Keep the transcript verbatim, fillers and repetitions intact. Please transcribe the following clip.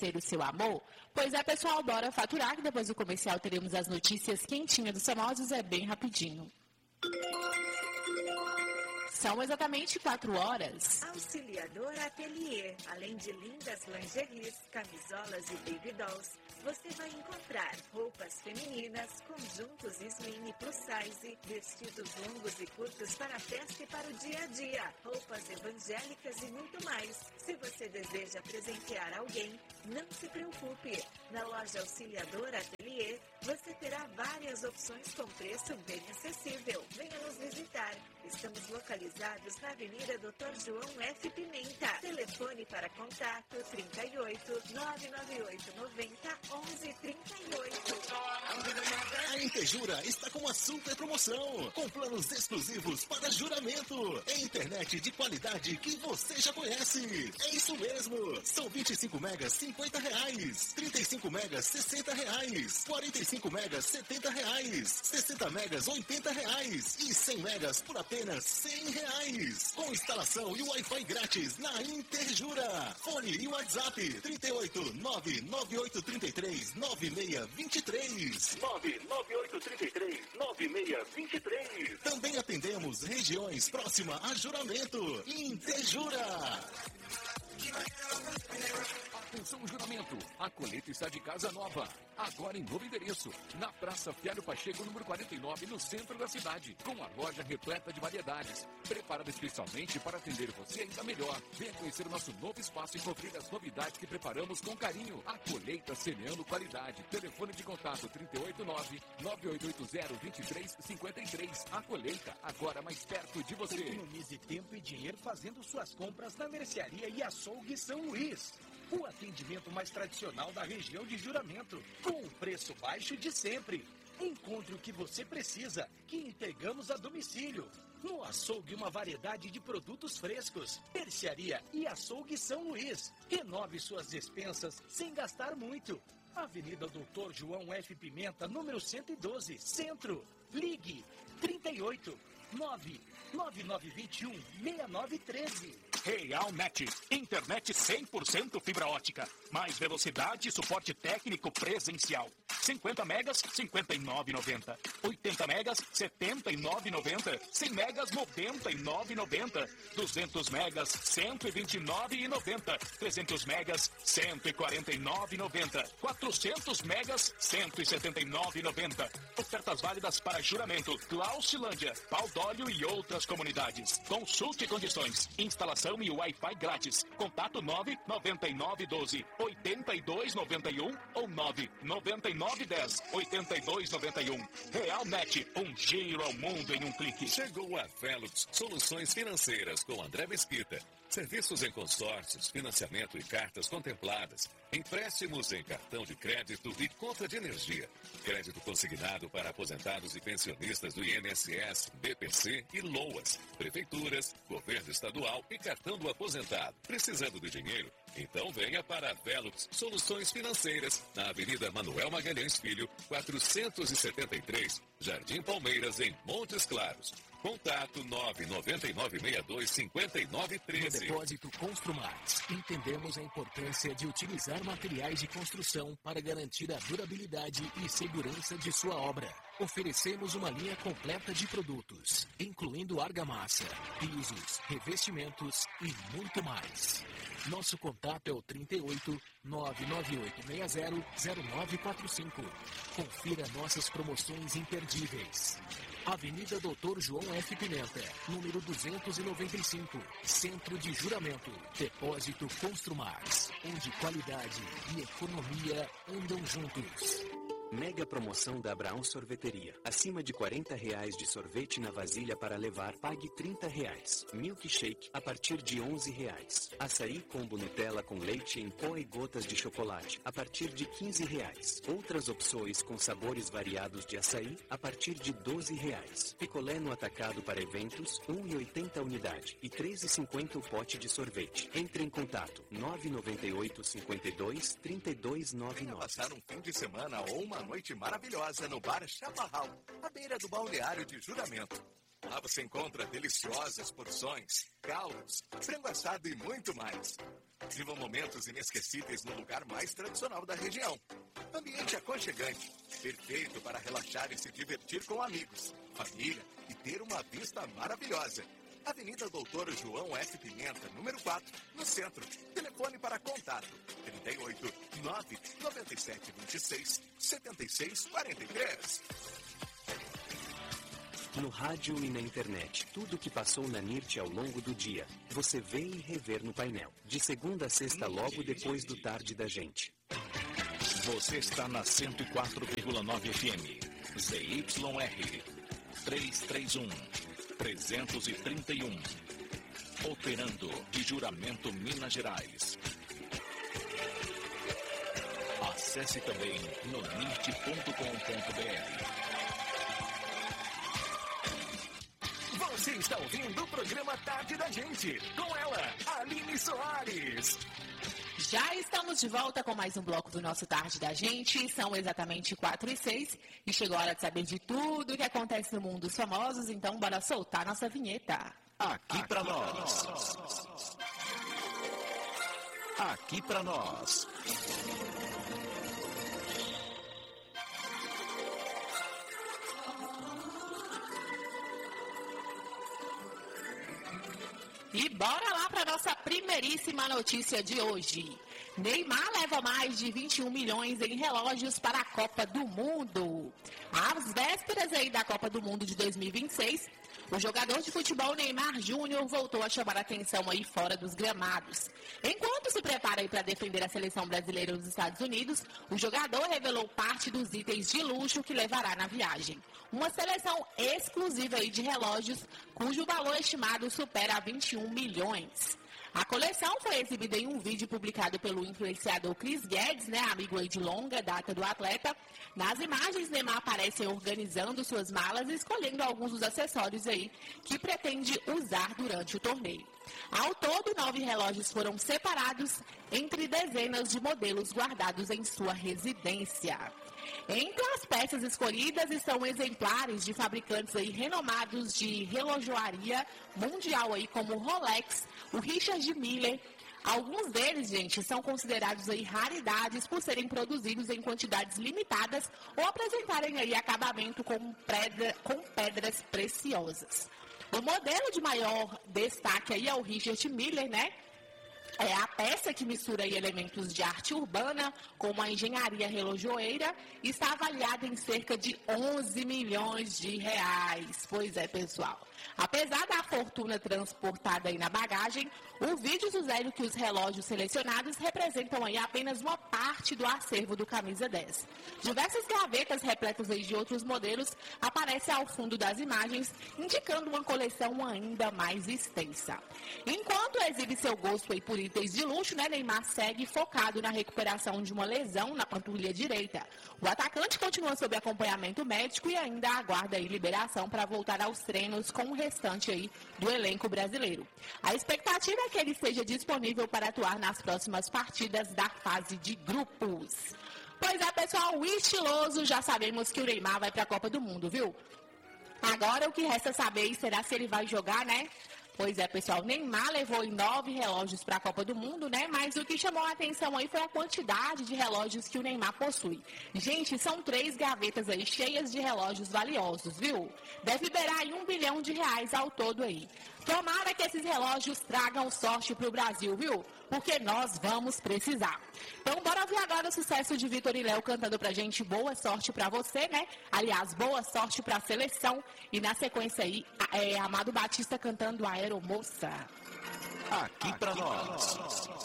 ter o seu amor? Pois é, pessoal, bora faturar, que depois do comercial teremos as notícias quentinhas dos famosos, é bem rapidinho. São exatamente quatro horas. Auxiliador Atelier. Além de lindas lingeries, camisolas e baby dolls, você vai encontrar roupas femininas, conjuntos slim e plus size, vestidos longos e curtos para a festa e para o dia a dia, roupas evangélicas e muito mais. Se você deseja presentear alguém, não se preocupe. Na loja Auxiliador Atelier, você terá várias opções com preço bem acessível. Venha nos visitar. Estamos localizados na Avenida doutor João F. Pimenta. Telefone para contato trinta e oito, nove nove oito, noventa, onze, trinta e oito. A Interjura está com uma super promoção, com planos exclusivos para juramento. É internet de qualidade que você já conhece. É isso mesmo. São vinte e cinco megas, cinquenta reais. trinta e cinco megas, sessenta reais. quarenta e cinco megas, setenta reais. sessenta megas, oitenta reais. E cem megas por apenas cem reais. Com instalação e Wi-Fi grátis na Interjura. Fone e WhatsApp trinta e oito, nove nove oito três três, nove seis dois três. nove nove oito três três, nove seis dois três. Também atendemos regiões próximas a Juramento. Interjura. Atenção, Juramento. A colheita está de casa nova. Agora em novo endereço. Na Praça Fialho Pacheco, número quarenta e nove, no centro da cidade. Com a loja repleta de variedades. Preparada especialmente para atender você ainda melhor. Venha conhecer o nosso novo espaço e conferir as novidades que preparamos com carinho. A colheita semeando qualidade. Telefone de contato trinta e oito, nove nove oito oito zero, dois três cinco três. A colheita, agora mais perto de você. Economize tempo e dinheiro fazendo suas compras na Mercearia e Açougue São Luís. O atendimento mais tradicional da região de Juramento, com o preço baixo de sempre. Encontre o que você precisa, que entregamos a domicílio. No açougue, uma variedade de produtos frescos. Mercearia e Açougue São Luís. Renove suas despensas sem gastar muito. Avenida doutor João F. Pimenta, número cento e doze, Centro. Ligue trinta e oito, nove nove nove dois um, seis nove um três. Realnet, internet cem por cento fibra ótica, mais velocidade e suporte técnico presencial. cinquenta megas, cinquenta e nove reais e noventa centavos. oitenta megas, setenta e nove reais e noventa centavos. cem megas, noventa e nove reais e noventa centavos. duzentos megas, cento e vinte e nove reais e noventa centavos. trezentos megas, cento e quarenta e nove reais e noventa centavos. quatrocentos megas, cento e setenta e nove reais e noventa centavos. Ofertas válidas para Juramento, Clausilândia, Pau d'Óleo e outras comunidades. Consulte condições. Instalação e Wi-Fi grátis. Contato nove nove nove um dois, oito dois nove um ou nove nove nove um zero, oito dois nove um. Realnet, um giro ao mundo em um clique. Chegou a Velux Soluções Financeiras com André Mesquita. Serviços em consórcios, financiamento e cartas contempladas. Empréstimos em cartão de crédito e conta de energia. Crédito consignado para aposentados e pensionistas do I N S S, B P C e LOAS. Prefeituras, governo estadual e cartão do aposentado. Precisando de dinheiro? Então venha para a Velux Soluções Financeiras, na Avenida Manuel Magalhães Filho, quatrocentos e setenta e três, Jardim Palmeiras, em Montes Claros. Contato nove nove nove seis dois cinco nove um três. No Depósito Construmax, entendemos a importância de utilizar materiais de construção para garantir a durabilidade e segurança de sua obra. Oferecemos uma linha completa de produtos, incluindo argamassa, pisos, revestimentos e muito mais. Nosso contato é o trinta e oito, nove nove oito seis zero, zero nove quatro cinco. Confira nossas promoções imperdíveis. Avenida doutor João F. Pimenta, número duzentos e noventa e cinco, Centro de Juramento. Depósito Construmax, onde qualidade e economia andam juntos. Mega promoção da Abraão Sorveteria. Acima de quarenta reais de sorvete na vasilha para levar, pague trinta reais. Milkshake a partir de onze reais. Açaí combo Nutella com leite em pó e gotas de chocolate a partir de quinze reais. Outras opções com sabores variados de açaí a partir de doze reais. Picolé no atacado para eventos, um real e oitenta centavos unidade e três reais e cinquenta centavos o pote de sorvete. Entre em contato nove nove oito, cinco dois, três dois nove nove. Passar um fim de semana ou uma noite maravilhosa no Bar Chaparral, à beira do balneário de Juramento. Lá você encontra deliciosas porções, caldos, frango assado e muito mais. Viva momentos inesquecíveis no lugar mais tradicional da região. Ambiente aconchegante, perfeito para relaxar e se divertir com amigos, família e ter uma vista maravilhosa. Avenida Doutor João F. Pimenta, número quatro, no centro. Telefone para contato trinta e oito, nove, noventa e sete, vinte e seis, setenta e seis, quarenta e três. No rádio e na internet, tudo que passou na N I R T ao longo do dia, você vê e revê no painel. De segunda a sexta, logo depois do Tarde da Gente. Você está na cento e quatro vírgula nove F M. Z Y R trezentos e trinta e um. trezentos e trinta e um. Operando de Juramento, Minas Gerais. Acesse também no nirt ponto com ponto b r. Você está ouvindo o programa Tarde da Gente, com ela, Aline Soares. Já estamos de volta com mais um bloco do nosso Tarde da Gente. São exatamente quatro e seis e chegou a hora de saber de tudo o que acontece no mundo dos famosos, então bora soltar nossa vinheta. Aqui pra nós. Aqui pra nós. E bora lá para nossa primeiríssima notícia de hoje. Neymar leva mais de vinte e um milhões em relógios para a Copa do Mundo. Às vésperas aí da Copa do Mundo de dois mil e vinte e seis, o jogador de futebol Neymar Júnior voltou a chamar a atenção aí fora dos gramados. Enquanto se prepara aí para defender a seleção brasileira nos Estados Unidos, o jogador revelou parte dos itens de luxo que levará na viagem. Uma seleção exclusiva aí de relógios, cujo valor estimado supera vinte e um milhões. A coleção foi exibida em um vídeo publicado pelo influenciador Chris Guedes, né, amigo aí de longa data do atleta. Nas imagens, Neymar aparece organizando suas malas e escolhendo alguns dos acessórios aí que pretende usar durante o torneio. Ao todo, nove relógios foram separados entre dezenas de modelos guardados em sua residência. Entre as peças escolhidas estão exemplares de fabricantes aí renomados de relojoaria mundial aí como Rolex, o Richard Miller. Alguns deles, gente, são considerados aí raridades por serem produzidos em quantidades limitadas ou apresentarem aí acabamento com, pedra, com pedras preciosas. O modelo de maior destaque aí é o Richard Miller, né? É a peça que mistura aí elementos de arte urbana com uma engenharia relojoeira e está avaliada em cerca de onze milhões de reais. Pois é, pessoal. Apesar da fortuna transportada aí na bagagem, o vídeo sugere que os relógios selecionados representam aí apenas uma parte do acervo do Camisa dez. Diversas gavetas repletas aí de outros modelos aparecem ao fundo das imagens, indicando uma coleção ainda mais extensa. Enquanto exibe seu gosto aí por itens de luxo, né, Neymar segue focado na recuperação de uma lesão na panturrilha direita. O atacante continua sob acompanhamento médico e ainda aguarda aí liberação para voltar aos treinos com o restante aí do elenco brasileiro. A expectativa é que ele esteja disponível para atuar nas próximas partidas da fase de grupos. Pois é, pessoal, o estiloso, já sabemos que o Neymar vai para a Copa do Mundo, viu? Agora o que resta saber será se ele vai jogar, né? Pois é, pessoal, Neymar levou em nove relógios para a Copa do Mundo, né? Mas o que chamou a atenção aí foi a quantidade de relógios que o Neymar possui. Gente, são três gavetas aí cheias de relógios valiosos, viu? Deve liberar aí um bilhão de reais ao todo aí. Tomara que esses relógios tragam sorte para o Brasil, viu? Porque nós vamos precisar. Então, bora ouvir agora o sucesso de Vitor e Léo cantando pra gente Boa Sorte pra você, né? Aliás, boa sorte pra seleção. E na sequência aí, é, Amado Batista cantando Aeromoça. Aqui pra nós.